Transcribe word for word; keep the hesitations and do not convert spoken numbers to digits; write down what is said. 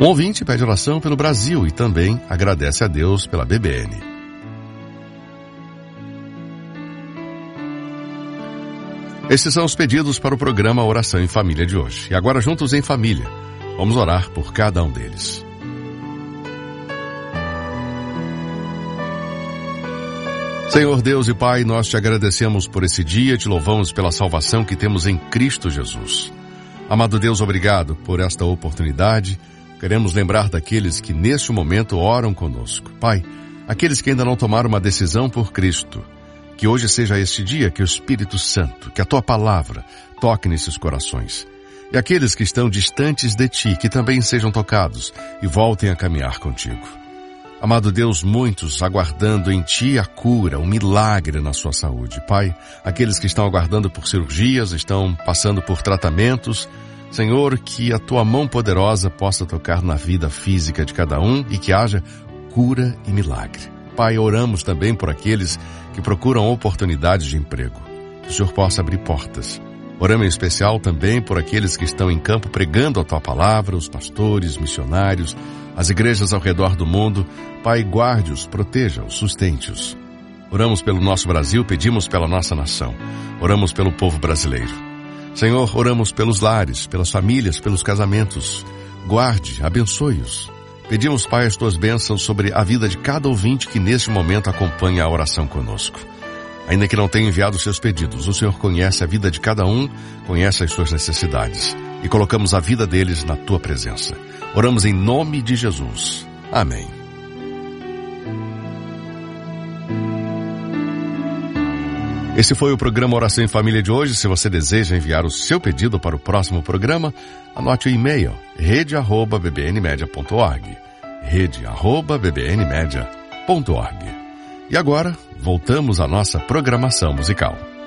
Um ouvinte pede oração pelo Brasil e também agradece a Deus pela B B N. Estes são os pedidos para o programa Oração em Família de hoje. E agora, juntos em família, vamos orar por cada um deles. Senhor Deus e Pai, nós te agradecemos por esse dia, te louvamos pela salvação que temos em Cristo Jesus. Amado Deus, obrigado por esta oportunidade. Queremos lembrar daqueles que neste momento oram conosco. Pai, aqueles que ainda não tomaram uma decisão por Cristo, que hoje seja este dia que o Espírito Santo, que a Tua Palavra toque nesses corações. E aqueles que estão distantes de Ti, que também sejam tocados e voltem a caminhar contigo. Amado Deus, muitos aguardando em Ti a cura, o milagre na sua saúde. Pai, aqueles que estão aguardando por cirurgias, estão passando por tratamentos, Senhor, que a Tua mão poderosa possa tocar na vida física de cada um e que haja cura e milagre. Pai, oramos também por aqueles que procuram oportunidades de emprego. Que o Senhor possa abrir portas. Oramos em especial também por aqueles que estão em campo pregando a Tua Palavra, os pastores, missionários, as igrejas ao redor do mundo. Pai, guarde-os, proteja-os, sustente-os. Oramos pelo nosso Brasil, pedimos pela nossa nação. Oramos pelo povo brasileiro. Senhor, oramos pelos lares, pelas famílias, pelos casamentos. Guarde, abençoe-os. Pedimos, Pai, as Tuas bênçãos sobre a vida de cada ouvinte que neste momento acompanha a oração conosco. Ainda que não tenha enviado os seus pedidos, o Senhor conhece a vida de cada um, conhece as suas necessidades. E colocamos a vida deles na Tua presença. Oramos em nome de Jesus. Amém. Esse foi o programa Oração em Família de hoje. Se você deseja enviar o seu pedido para o próximo programa, anote o e-mail rede arroba b b n media ponto org. rede arroba b b n media ponto org. E agora, voltamos à nossa programação musical.